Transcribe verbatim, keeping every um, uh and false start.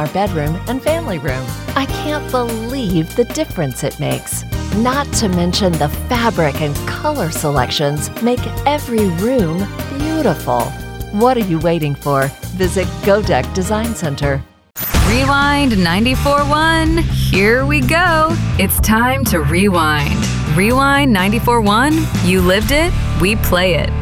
our bedroom and family room. I can't believe the difference it makes. Not to mention the fabric and color selections make every room beautiful. What are you waiting for? Visit Godeck Design Center. Rewind ninety-four point one. Here we go. It's time to rewind. Rewind ninety-four point one. You lived it, we play it.